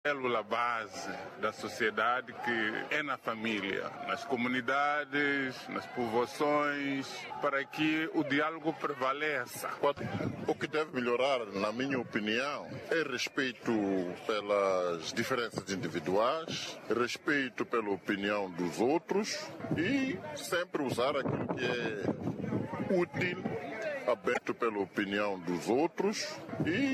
célula base da sociedade que é na família, nas comunidades, nas povoações, para que o diálogo prevaleça. O que deve melhorar, na minha opinião, é respeito pelas diferenças individuais, respeito pela opinião dos outros e sempre usar aquilo que é útil, aberto pela opinião dos outros e